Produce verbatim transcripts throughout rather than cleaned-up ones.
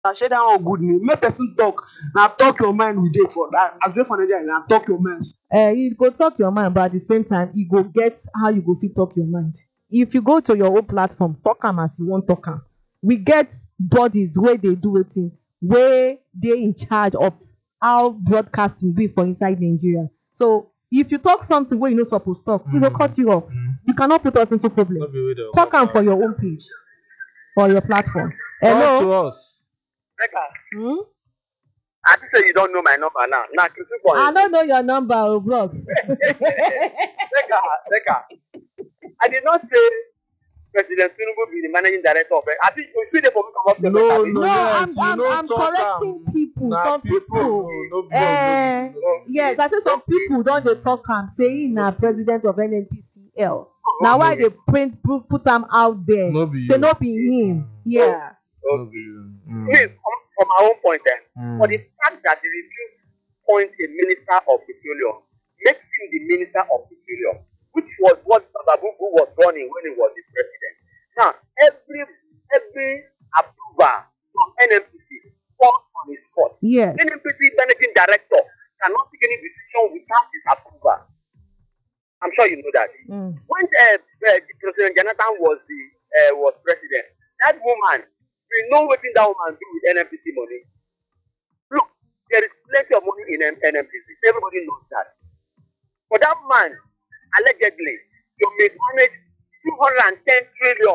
I share that one good name. Make person talk. Now talk your mind with it for that. As well for Nigeria, now talk your mind. Uh, you go talk your mind, but at the same time, you go get how you go fit talk your mind. If you go to your own platform, talk am as you want talk am. We get bodies where they do wetin, where they in charge of how broadcasting be for inside Nigeria. So if you talk something where you no suppose talk, we go Mm. cut you off. Mm. You cannot put us into problem. No be wey dem Talk am come for out. your own page or your platform. Talk Hello. to us. Hmm? I think say you don't know my number now. Now, to two I points. don't know your number, oh, bros. Leka, Leka. I did not say President Tinubu be the managing director of it. I think you see the for me come up to No, me. no, No, yes, I'm you I'm no I'm talk correcting am. people. Na Some people, people, no, no be us, eh, no be- no be- yes, I say some people don dey talk am say he na president of N N P C L. Na why they print put put am out there. No be Say you. no be him. Yeah. no be you. Mm. Me, from, from my own point then, Mm. for the fact that the review points a minister of petroleum, makes him the minister of petroleum, which was what Babubu was running when he was the president. Now, every every approval from N N P C falls on his court. Yes. N N P C managing director cannot take any decision without his approval. I'm sure you know that. Mm. When uh, uh, President Jonathan was the uh, was president, that woman, we know what that woman do with N N P C money. Look, there is plenty of money in N N P C. Everybody knows that. For that man, allegedly, you may manage two hundred ten trillion.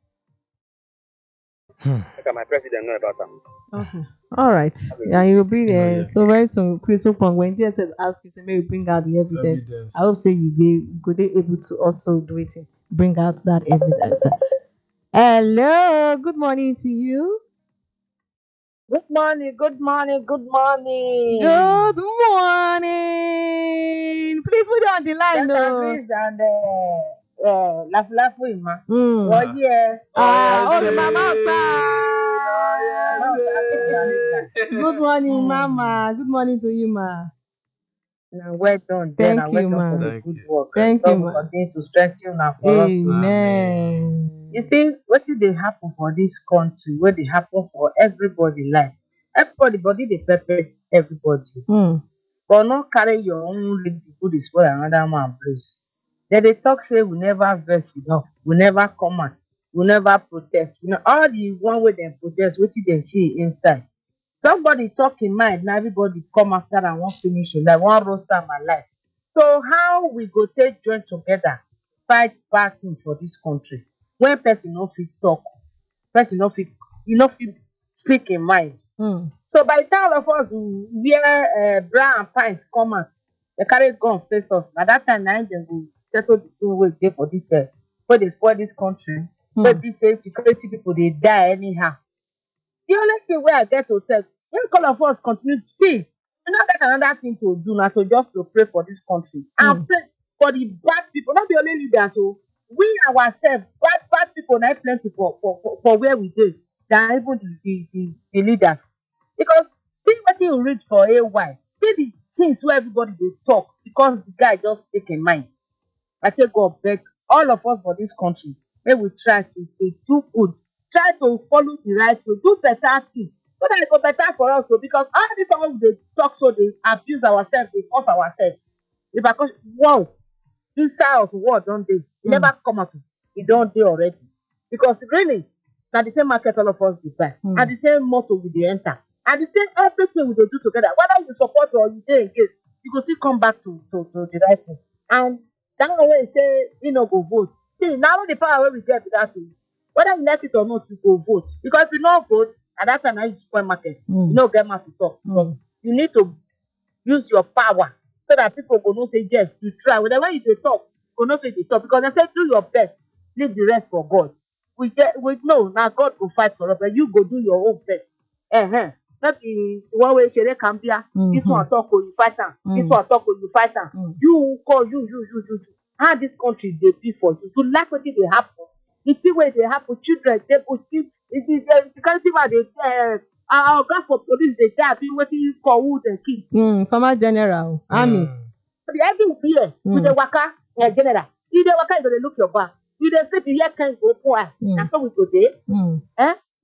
Hmm. Look at my president know about that. Okay. All right. Yeah, you'll be No, there. yes. So very soon, Chris Upon, when D S S ask you to maybe bring out the evidence, Evidence. I hope say you be go they able to also do it, bring out that evidence. Hello. Good morning to you. Good morning, good morning, good morning. Good morning. Please put it on the line, Better no. Breeze and uh, uh, Laugh Laugh Ima. Mm. Oh, yeah. Ah, Oh, oh, the yes, mama eh. side. Oh, yes, eh. Good morning, Mm. mama. Good morning to you, ma. Now, well done, Thank then, and well you, done ma. for the Thank good you. work. Thank God you, will ma. continue to strengthen now for us. Amen. You see, what did they happen for this country? What they happen for everybody life? Everybody, body they pepper everybody. Mm. But not carry your own leg to put this for another man place. Then they talk say we never vex enough, we never come out, we never protest. You know, all the one way they protest, what did they see inside? Somebody talk in mind, now everybody come after and want finish it, like one roaster my life. So how we go take join together, fight bad thing for this country? When person no fit talk, person no fit, you no fit speak in mind. Mm. So by the time all of us wear uh, bra and pants come out, they carry gun face us. At that time, now dem go settle the thing wey dey for this, uh, wey dey spoil this country. Hmm. Wey be say security people dey die anyhow. The only thing wey I get to say, make all of us continue. See, we no get another thing to do na to just to pray for this country and Hmm. pray for the bad people. No be only leaders o. We ourselves, bad bad people na plenty for for for, for where we dey than even the the the, the leaders. Because see wetin you read for A Y, see the things wey everybody dey talk because the guy just take im mind. I say God beg all of us for this country, make we try to dey do good, try to follow the right way, do better thing so that e go better for us o. Because all this one wey we dey talk so dey abuse ourselves, dey curse ourselves. Because wow, inside of war don dey, e Mm. never come out, e don dey already. Because really, na the same market all of us dey buy, Mm. na the same motor we dey enter, and the same everything we dey do together. Whether you support or you dey against, you go still come back to to to the right thing. And that one wey say e no go vote, see na only the power wey we get be that o. Whether you like it or not, you go vote. Because if you no vote, at that time na you spoil market. Mm. You no get mouth to talk. Mm. You need to use your power so that people go know say yes, you try. When when you dey talk, go know say you dey talk. Because they say do your best, leave the rest for God. We get we know now God go fight for us, but you go do your own best. Uh-huh. Not the one way Shere Kambia, this Mhm. one talk or you fight am, this Mm. one talk or you fight am. Mm. You call you you you you you. How this country dey be for you? To like wetin dey happen. The thing wey dey happen, children dey put it is the security man dey uh, our oga for police dey die be wetin you call who dem kill. Mm. Former general, army. Mm. But everywhere you Mm. dey waka, uh, general, you dey waka, you go dey look your back. You dey sleep, you hear kind go open eye. Mm. Na so we go dey. Mm. Eh?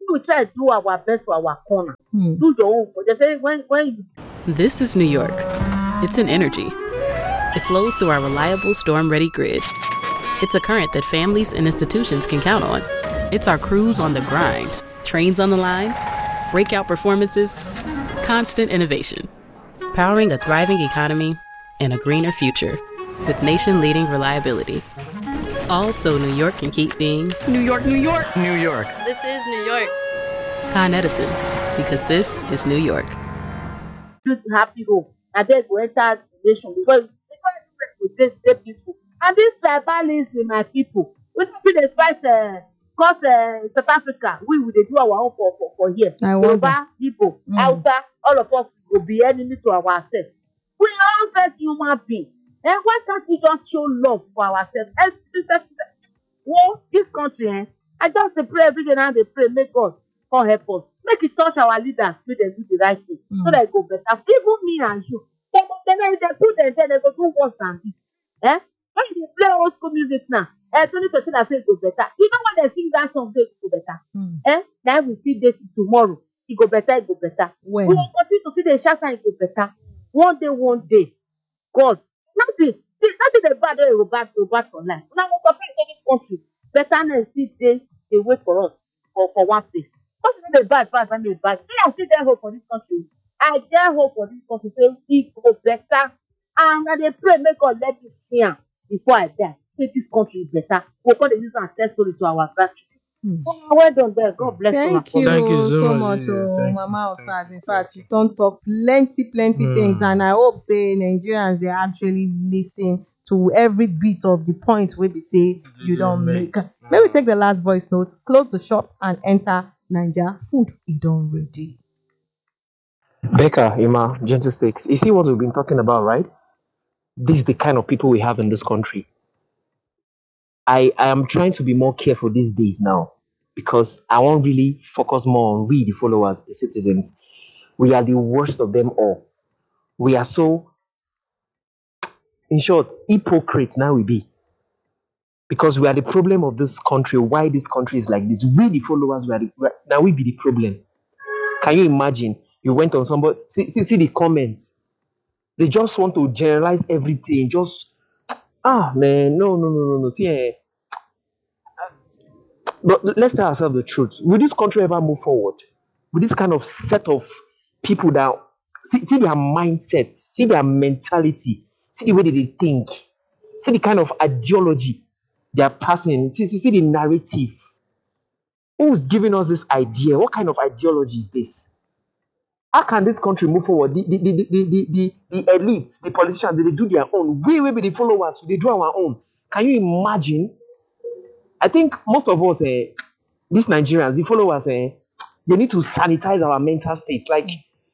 we try to do our best for our corner. Hmm. Do your own for. They say when when you This is New York. It's an energy. It flows through our reliable storm-ready grid. It's a current that families and institutions can count on. It's our crews on the grind, trains on the line, breakout performances, constant innovation. Powering a thriving economy and a greener future with nation-leading reliability. All so New York can keep being New York, New York. New York. This is New York. Con Edison, because this is New York. do happy home, and then go enter the nation before before you dey dey peaceful. And this tribalism, my people, we dey see dey fight uh, cause uh, South Africa, we we dey do our own for for for here. I wonder. Yoruba, Igbo, Mm. Hausa, all of us go be enemy to ourselves. We are all first human being. And why can't we just show love for ourselves? Well, this country, eh, I just dey pray every day now, dey pray, make God come help us. Make it touch our leaders, make them do the right thing, Mm. so that it go better. Even me and you. Some of them, if they put them there, they go do worse than this. Eh? When you play old school music now, eh, twenty twenty that say it go better. You know when they sing that song, say it go better. Hmm. Eh? Now we see this tomorrow. It go better, it go better. When? We will continue to see the shout and it go better. One day, one day. God. Nothing. See, nothing the bad way will bad will bad for life. Now I'm surprised in this country. Betterness still they they wait for us for, for one place. Nothing the bad, bad, bad, bad, bad. Me, I still there hope for this country. I dare hope for this country. Say it go better. And I dey pray make God let me see am before I die. Say this country is better. We'll call the use and test story to our grandchildren. Hmm. Oh, well done there. God bless you. Thank you, Thank you so so much, much, yeah, oh, thank you, Mama thank Osas. you, In fact, thank you don't talk plenty, plenty Hmm. things, and I hope say Nigerians they actually listen to every bit of the points we be say you don't make. Maybe take the last voice note, close the shop, and enter Niger. Food is done ready. Becca, Ima, Gentle Stakes. You see what we've been talking about, right? This is the kind of people we have in this country. I, I am trying to be more careful these days now because I won't really focus more on we, the followers, the citizens. We are the worst of them all. We are so, in short, hypocrites now we be. Because we are the problem of this country. Why this country is like this? We, the followers, we are the, we are- now we be the problem. Can you imagine? You went on somebody, see, see, see the comments. They just want to generalize everything. Just, ah, man, no, no, no, no, no. See, eh, but let's tell ourselves the truth. Will this country ever move forward? With this kind of set of people that see, see their mindset, see their mentality, see the way that they think, see the kind of ideology they are passing, see, see, see the narrative. Who's giving us this idea? What kind of ideology is this? How can this country move forward? The the the the the, the, the elites, the politicians, they, they do their own. We will be the followers, they do our own. Can you imagine? I think most of us, eh, these Nigerians, the followers, eh, they need to sanitize our mental states. Like,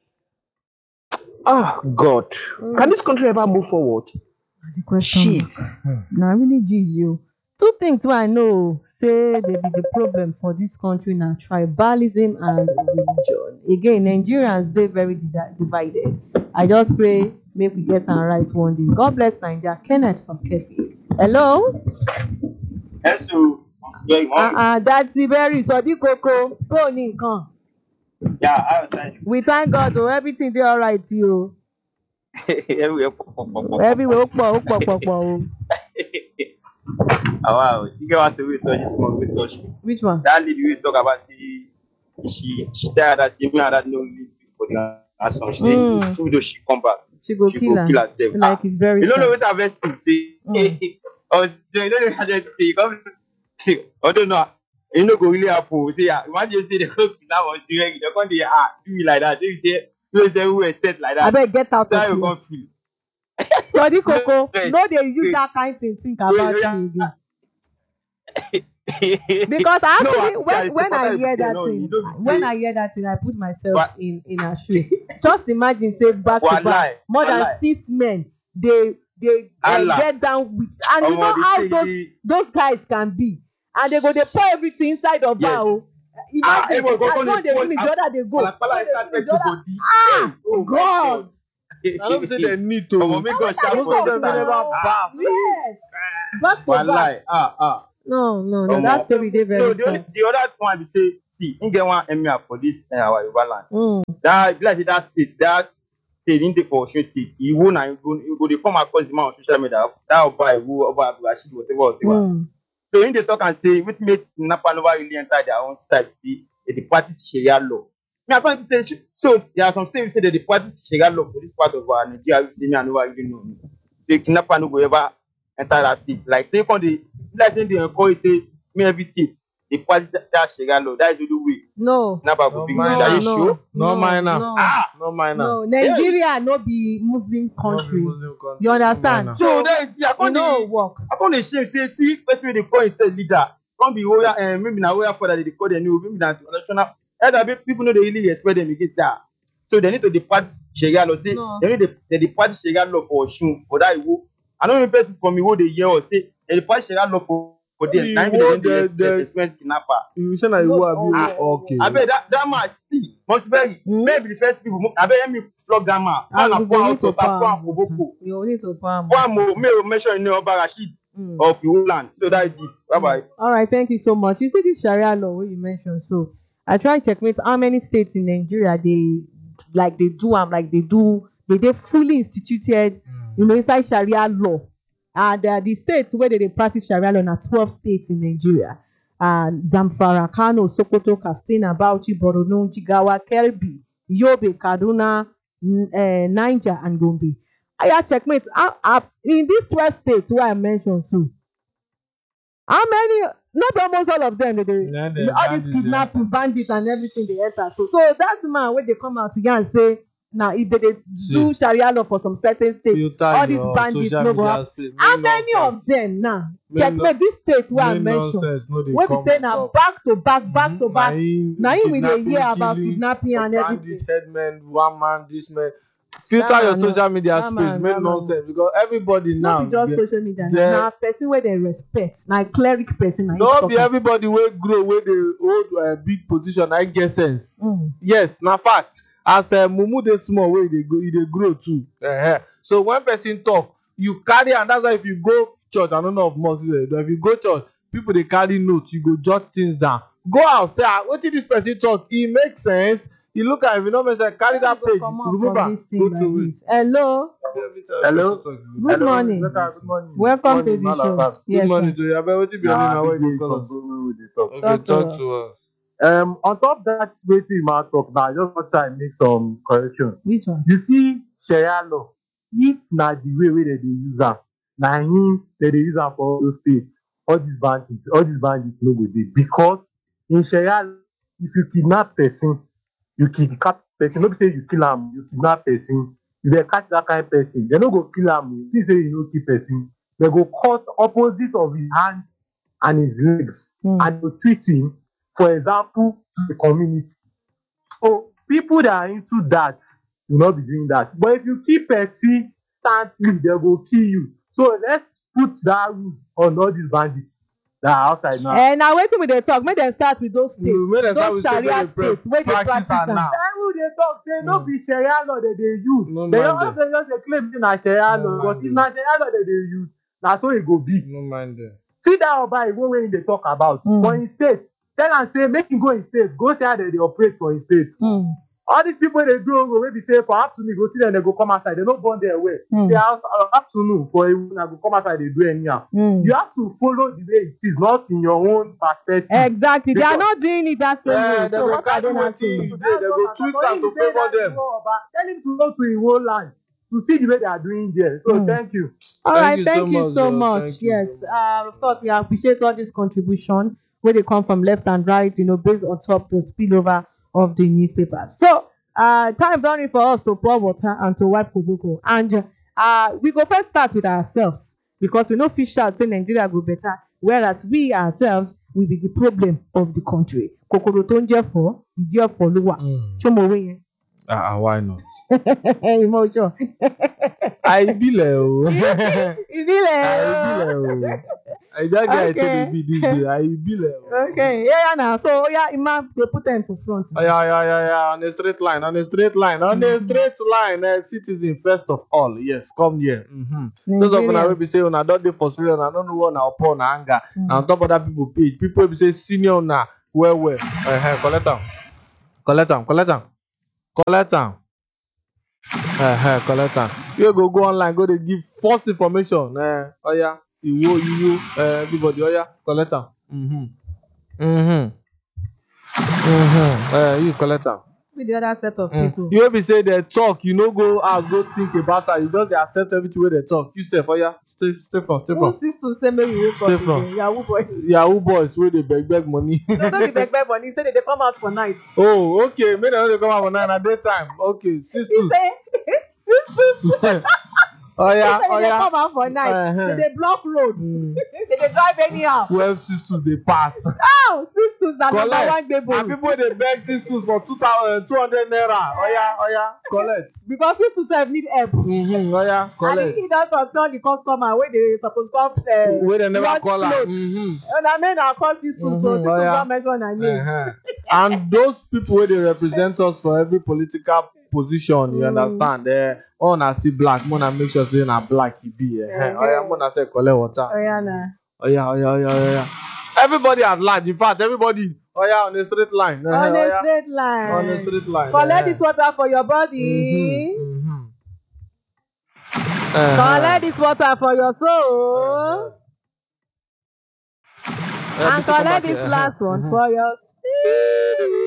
oh God, can this country ever move forward? The question Shit. is, now really gives you two things wey I know say they be the problem for this country now: tribalism and religion. Again, Nigerians they very di- divided. I just pray make we get am right one day. God bless Nigeria. Kenneth from Kefi. Hello. Yes, so very Ah much. ah, that's very sọdí koko kò ní nǹkan. Yeah, I was saying. We thank God o, everything dey alright o. Everywhere. pop, pop, pop, pop. Everywhere ó pọ̀ ó pọ̀ pọ̀ pọ̀ o. Oh, wow, you get us the way touch this one, we touch. Which one? That lady we talk about the she she tell her that she even had that no leave for the last song. She Mm. say even though she come back, She go she kill go am. kill herself. Like Ah, it's very you don't know sad. what her best to say. Mm. Oh, you don't know what her best to say. Come, I don't know. You know, go really happen. Say, ah, imagine you say the whole thing that was doing. They can't dey ah do me like that. They say, you say we were set like that. Abeg get out That's how of you here. gonna feel. Sọdí koko Wait, no dey use wait. that kind thing think Wait, about yeah. me again. Because I No, actually I- when I- when I sometimes hear you that know, thing you don't when say- I hear that thing I put myself But- in in her shoe. Just imagine say back to back Wallahi, more than wallahi. six men dey dey uh, Allah. get down with and you Omo, know the how thing those be- those guys can be and they go dey pour everything inside of Yes. her o. Ah, Imagine everyone go as come one dey dey pour finish am- the other dey go. Palapala One dey start finish the person other. body. Ah Oh my God. I don't say they need to. Omo, make God sharp Most for of them that. they never bath. Yes. Back to back. Wallahi, ah, ah. No, no, no. Omo. That story dey So very the only sad. the other one be say see, you get one emir for this uh, our Yoruba land. Mm. That like say that state, that state in the for Osun state, he won and he go, he go dey come across the man on social media. That Oba Iwo, Oba Abdulrasheed, whatever, whatever. Mm. So in the talk and say, which make Napa never really enter their own state, see, they practice Sharia law. Me, I'm going to say, so there are some states say that they practice Sharia law for this part of our Nigeria. We say me, I never even know. Say Napa no go ever enter that state. Like say from the, like say they encourage say me every state they practice that, that Sharia law. That is the way. No. Napa No go big. mind That am. is no, sure. No minor. no. Ah. No minor. No, Nigeria no be Muslim country. You understand? So that is, I You can't know work. I can't shame say see person wey dey call himself leader. Can't be royal, uh, maybe na royal father they call them new, maybe na traditional. Other people know they really respect them against that. So they need to depart Sharia law. Say No. they need to they depart Sharia law for Osun for that Iwo. I know any person from Iwo they hear or say they depart Sharia law for for them. Iwo, Now even the- they the- they experience kidnapper. You say na you No, abi oh, okay. I bet that that man see must very Hmm? maybe the first people. I bet let me flog that man. Ah, Man we na go pour need out to of pour palm. am koboko. We need to palm. One more may mention in Oba Rashid Mm. of Iwo land. So that is it. Bye bye. All right, thank you so much. You see this Sharia law wey you mentioned, so I try checkmate how many states in Nigeria they like they do am like they do they dey fully instituted, you know, inside Sharia law. And uh, the states where they, dey practice Sharia law na twelve states in Nigeria. And Zamfara, Kano, Sokoto, Katsina, Bauchi, Borno, Jigawa, Kebbi, Yobe, Kaduna, N- eh, Niger, and Gombe. I checkmate. Uh, uh, in these twelve states where I mentioned too, how many? Not almost all of them. They, they, Yeah, they all these bandits, kidnapping, bandits, and everything they enter. So, so that man when they come out here and say, now if they, they do See. Sharia law for some certain states, Filter all these your bandits social no go media happen. space. How Make many nonsense. of them now? Make Checkmate this state where I Make mentioned. nonsense, no dey Where we come say on now top. back to back, back to back. him Na him we dey kidnapping, hear about killing, kidnapping and bandit, everything. headmen, one man, this man. Filter That your man no- social media that space, man- make that man- nonsense because everybody now. No be just get- social media. get- Na person wey dem respect. Na cleric person. na him no talk be am. everybody wey grow wey dey hold uh, big position na get sense. Mm. Yes, na fact. As uh, mumu dey small wey e dey go, e dey grow too. Uh-huh. So when person talk, you carry am. That's why if you go church, I don't know of mosque wey dey do. If you go church, people dey carry notes. You go jot things down. Go out say, ah, wetin this person talk? E make sense. You look at it, if you no make sense, carry that Go page, comot remove from am, this thing go like to it. this. Hello. Hello. Good Hello. morning. Good morning. Welcome Good to morning, the show. Malaka. Yes, Good morning sir. to you. Abeg, wetin be your name and where you dey call us? Okay, Talk to talk us. to us. Um, on top that wetin ma talk now, I just want to make some correction. Which one? You see, Sharia law, if na the way wey dem dey use am, na him dem dey use am for all those states. All these bandits, all these bandits no go dey because in Sharia, if you kidnap person, you kidnap person. No be say you kill am, you kidnap person. If dem catch that kind person, dem no go kill am. o. See say you no kill person, dem go cut opposite of his hand and his legs Mm. and to treat him, for example, to the community. So people that are into that will not be doing that. But if you keep person instantly, they will kill you. So let's put that rule on all these bandits that are outside now. Eh, na wetin we dey talk. Make dem start with those states. Mm, make dem start Those with state wey Sharia dey pra- states wey dey practice practice am am. now. Then who dey talk say no Mm. be Sharia law they dey use. No They mind all them. they just dey claim say na Sharia No law, but mind if them. na Sharia law they dey use, na so e go be. No mind them. See that Oba Iwo wey him dey talk about Mm. for him state. Tell am say make him go him state, go see how dem dey operate for him state. Mm. All these people wey dey do ogo wey be say for afternoon you go see them dey go come outside, they no born there well. Mm. Say house uh, afternoon for a una go come outside dey do anyhow. Mm. You have to follow the way it is, not in your own perspective. Exactly. They are Because- not doing it that same Yeah, way. they So go what are they carry not wetin saying? you dey, they go twist am to favour them. Tell him to go to his whole land to see the way they are doing there. So Mm. thank you. All Thank right, you so thank you much, so bro. much. Thank you Yes, so much. uh, of course, we appreciate all this contribution where they come from left and right, you know, based on top the spillover of the newspaper. So, uh, time done for us to pour water and to wipe koboko. And uh, we go first start with ourselves because we know fish out say Nigeria go better, whereas we ourselves will be the problem of the country. Kokoro tó ń jẹ́ fọ́, ìdí ọ̀fọ̀ ló wà. Mm. Ṣé mo wé yẹn? Ah, ah, why not? Emotion. Àìbílẹ̀ o. Ìbílẹ̀. Àìbílẹ̀ o. I just get Okay. to be this day. Àìbílẹ̀ o. Okay, yeah, yeah, now. So, yeah, Imam, they put them for front. Oh, yeah, yeah, yeah, yeah. On a straight line, on a straight line, on a straight line. Uh, citizen first of all, yes, come here. Mm-hmm. Those of una wey be say una don dey for serious, una no know what una upon una anger. Mm. And on top of that, people page, people wey be say senior una well well. Uh-huh. Collect am. Collect am. Collect am. Collect am. Uh-huh. Collect am. You go go online, go dey give false information. Uh, oh yeah, you you uh, everybody. Oh yeah, collect am. Mm-hmm. Mm-hmm. Mm-hmm. Uh, you collect am. With the other set of Mm. people. You be say they talk, you no go out, go think about it. You just dey accept everything wey they talk. You say, oh yeah, stay, stay from, stay Who from. sees to say make we wake Stay up from. again? Yahoo boy. Yahoo boys wey dey beg beg money. No, no be beg beg money. Say they dey come out for night. Oh, okay. Make them no dey come out for nine at daytime. Okay, six He to. say, Oh yeah, say oh they dey yeah. come out for night. Uh-huh. They dey block road. Mm. They dey drive anyhow. Twelve sisters dey pass. Oh, sisters na number Collect. one gbebo. And people dey beg sisters for two thousand two hundred naira. Oh yeah, oh yeah. Collect. Because sisters sef need help. Mm-hmm. Oh yeah, And collect. he don concern the customer wey dey suppose come uh, Wey dem never wash call am. cloth. Mm-hmm. Una make na call sisters so Mhm, sisters oh, yeah. don mention her names. Uh-huh. And those people wey dey represent us for every political position, you Mm. understand? Eh, all na see black, mona make sure say na black e be. Eh. Uh-huh. Oh yeah, mona say collect water. Oh yeah na. Oh yeah, oh yeah, oh yeah, oh yeah. Everybody at large, in fact, everybody. Oh yeah, on a straight line. Uh-huh, On oh, a yeah. straight line. On a straight line. Collect uh-huh. this water for your body. Mhm, mhm. Uh-huh. Collect this water for your soul. Uh, And this will come collect back this here. last Uh-huh. one Mhm. for your spirit.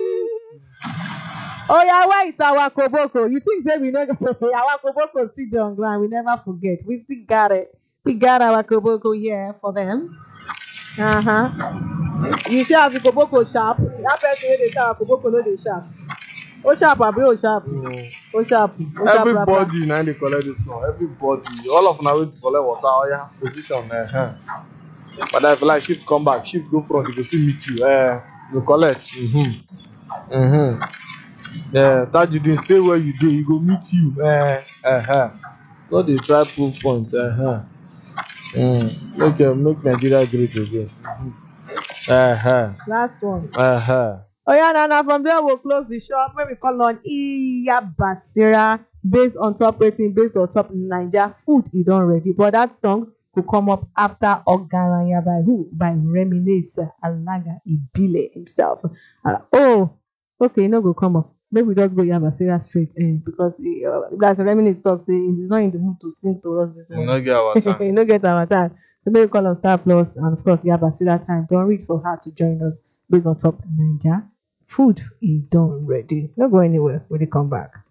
Oh yeah, where is our koboko? You think say we know our koboko still dey on ground? We never forget. We still got it. We got our koboko here for them. Uh huh. You see how the koboko sharp? That person wey dey say our koboko no dey sharp. O sharp abi o sharp? Mm. O sharp. O sharp. Everybody now they collect this one. Everybody, all of them will collect water. Oh yeah, position. Uh-huh. But if like shift come back, shift go front, it will still meet you. Uh, you collect. Mm-hmm. Mm-hmm. Yeah, that you didn't stay where you do, you go meet you. Uh, uh-huh. No, they try proof points. Uh-huh. Mm. Make uh, make Nigeria great again. Mm-hmm. Uh-huh. Last one. Uh-huh. Oh yeah, now, now from there we'll close the shop. When we call on Iya Basira, based on top rating, based on top Niger food, you don't ready. But that song could come up after Ogaranya by who? By Reminisce Alaga Ibile himself. Uh, oh, okay, no go come off. Maybe we just go Iya Basira straight in because uh, that's Reminisce talk say he's not in the mood to sing to us this You morning. no get our time. You no get our time. So maybe call on Star Plus and of course Iya Basira time. Don't reach for her to join us based on top Niger. Food is done ready. Don't go anywhere when they come back.